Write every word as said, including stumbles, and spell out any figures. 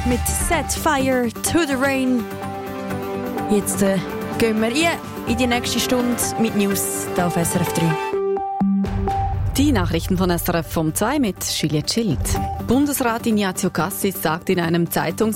mit Set Fire to the Rain. Jetzt äh, gehen wir rein in die nächste Stunde mit News hier auf S R F drei. Die Nachrichten von S R F um zwei mit Juliette Schild. Bundesrat Ignazio Cassis sagt in einem Zeitungs